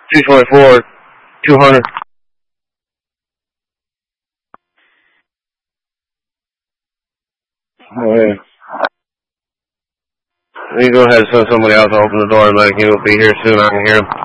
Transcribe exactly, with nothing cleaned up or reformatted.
two twenty-four, two hundred. Oh, yeah. You go ahead and send somebody out to open the door and let him be here soon. I can hear him.